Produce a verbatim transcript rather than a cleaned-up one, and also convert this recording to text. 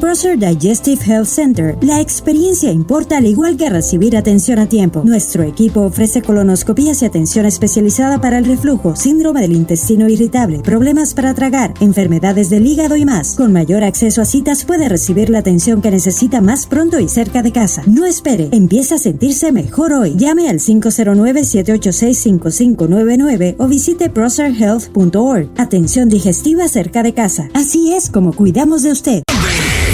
Prosser Digestive Health Center, la experiencia importa al igual que recibir atención a tiempo. Nuestro equipo ofrece colonoscopías y atención especializada para el reflujo, síndrome del intestino irritable, problemas para tragar, enfermedades del hígado y más. Con mayor acceso a citas puede recibir la atención que necesita más pronto y cerca de casa. No espere, empieza a sentirse mejor hoy. Llame al cinco cero nueve, siete ocho seis, cinco cinco nueve nueve o visite prosser health punto org. Atención digestiva cerca de casa. Así es como cuidamos de usted.